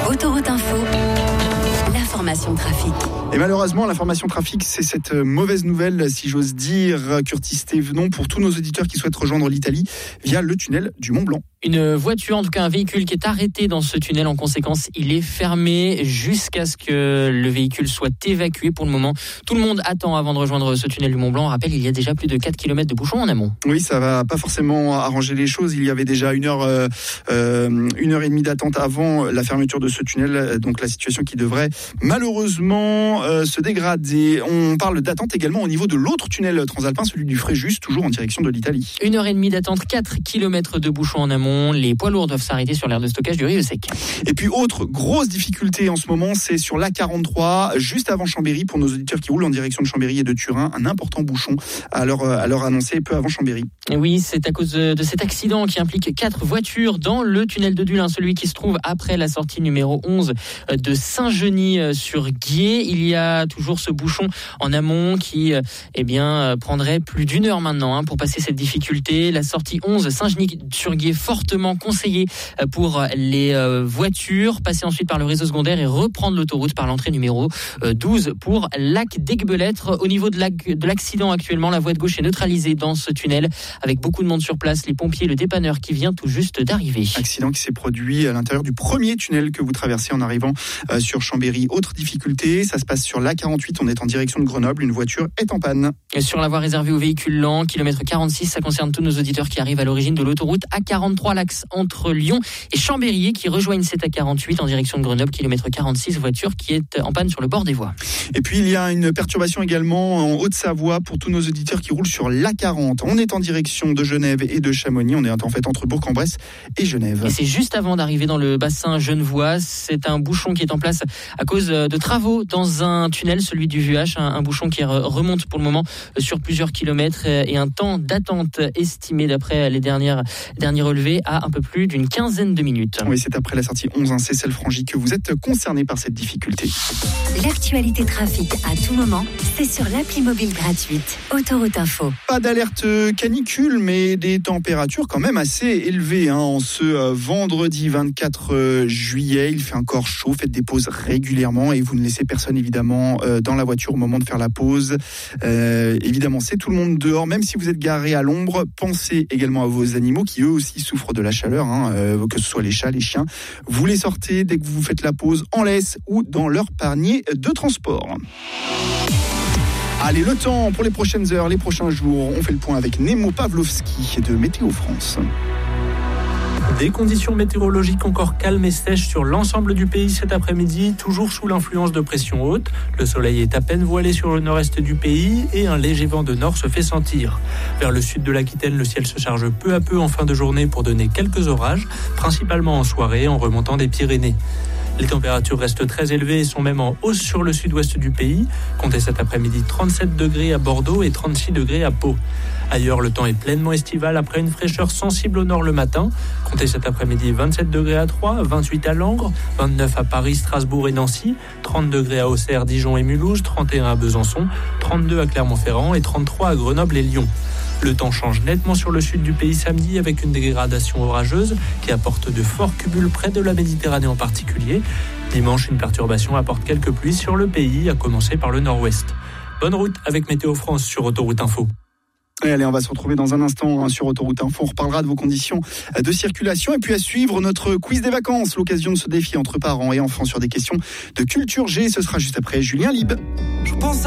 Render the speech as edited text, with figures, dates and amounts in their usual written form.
Autoroute Info, l'information trafic. Et malheureusement, l'information trafic, c'est cette mauvaise nouvelle, si j'ose dire, Curtis Thévenon, pour tous nos auditeurs qui souhaitent rejoindre l'Italie via le tunnel du Mont Blanc. Une voiture, en tout cas un véhicule qui est arrêté dans ce tunnel. En conséquence, il est fermé jusqu'à ce que le véhicule soit évacué. Pour le moment, tout le monde attend avant de rejoindre ce tunnel du Mont Blanc. On rappelle, il y a déjà plus de 4 km de bouchons en amont. Oui, ça va pas forcément arranger les choses. Il y avait déjà une heure et demie d'attente avant la fermeture de ce tunnel. Donc la situation qui devrait malheureusement se dégrader. On parle d'attente également au niveau de l'autre tunnel transalpin, celui du Fréjus, toujours en direction de l'Italie. 1h30 d'attente, 4 km de bouchons en amont. Les poids lourds doivent s'arrêter sur l'aire de stockage du Rieux-Sec. Et puis autre grosse difficulté en ce moment, c'est sur l'A43, juste avant Chambéry, pour nos auditeurs qui roulent en direction de Chambéry et de Turin, un important bouchon à leur annoncer peu avant Chambéry. Et oui, c'est à cause de cet accident qui implique 4 voitures dans le tunnel de Dulin, celui qui se trouve après la sortie numéro 11 de Saint-Genis-sur-Guiers. Il y a toujours ce bouchon en amont qui prendrait plus d'une heure maintenant pour passer cette difficulté. La sortie 11 Saint-Genis-sur-Guiers, fortement conseillé pour les voitures, passer ensuite par le réseau secondaire et reprendre l'autoroute par l'entrée numéro 12 pour Lac d'Aiguebelette. Au niveau de l'accident actuellement, la voie de gauche est neutralisée dans ce tunnel avec beaucoup de monde sur place, les pompiers, le dépanneur qui vient tout juste d'arriver. Accident qui s'est produit à l'intérieur du premier tunnel que vous traversez en arrivant sur Chambéry. Autre difficulté, ça se passe sur l'A48, on est en direction de Grenoble, une voiture est en panne. Et sur la voie réservée aux véhicules lents, kilomètre 46, ça concerne tous nos auditeurs qui arrivent à l'origine de l'autoroute A43, l'axe entre Lyon et Chambéry, qui rejoignent cette A48 en direction de Grenoble, kilomètre 46, voiture qui est en panne sur le bord des voies. Et puis il y a une perturbation également en Haute-Savoie pour tous nos auditeurs qui roulent sur l'A40. On est en direction de Genève et de Chamonix, on est en fait entre Bourg-en-Bresse et Genève. Et c'est juste avant d'arriver dans le bassin genevois, c'est un bouchon qui est en place à cause de travaux dans un tunnel, celui du VUH, un bouchon qui remonte pour le moment sur plusieurs kilomètres et un temps d'attente estimé d'après les derniers relevés à un peu plus d'une quinzaine de minutes. Oui, c'est après la sortie 11, Cessel-Frangy, que vous êtes concerné par cette difficulté. L'actualité trafic à tout moment, c'est sur l'appli mobile gratuite Autoroute Info. Pas d'alerte canicule, mais des températures quand même assez élevées en ce vendredi 24 juillet. Il fait encore chaud, faites des pauses régulièrement et vous ne laissez personne évidemment dans la voiture au moment de faire la pause. Évidemment, c'est tout le monde dehors, même si vous êtes garé à l'ombre. Pensez également à vos animaux qui eux aussi souffrent de la chaleur, que ce soit les chats, les chiens. Vous les sortez dès que vous faites la pause en laisse ou dans leur panier de transport. Allez, le temps pour les prochaines heures, les prochains jours. On fait le point avec Nemo Pavlovski de Météo France. Des conditions météorologiques encore calmes et sèches sur l'ensemble du pays cet après-midi, toujours sous l'influence de pression haute. Le soleil est à peine voilé sur le nord-est du pays et un léger vent de nord se fait sentir. Vers le sud de l'Aquitaine, le ciel se charge peu à peu en fin de journée pour donner quelques orages, principalement en soirée en remontant des Pyrénées. Les températures restent très élevées et sont même en hausse sur le sud-ouest du pays. Comptez cet après-midi 37 degrés à Bordeaux et 36 degrés à Pau. Ailleurs, le temps est pleinement estival après une fraîcheur sensible au nord le matin. Comptez cet après-midi 27 degrés à Troyes, 28 à Langres, 29 à Paris, Strasbourg et Nancy, 30 degrés à Auxerre, Dijon et Mulhouse, 31 à Besançon, 32 à Clermont-Ferrand et 33 à Grenoble et Lyon. Le temps change nettement sur le sud du pays samedi avec une dégradation orageuse qui apporte de forts cumuls près de la Méditerranée en particulier. Dimanche, une perturbation apporte quelques pluies sur le pays, à commencer par le nord-ouest. Bonne route avec Météo France sur Autoroute Info. Et allez, on va se retrouver dans un instant sur Autoroute Info. On reparlera de vos conditions de circulation et puis à suivre notre quiz des vacances, l'occasion de se défier entre parents et enfants sur des questions de culture G. Ce sera juste après Julien Lib.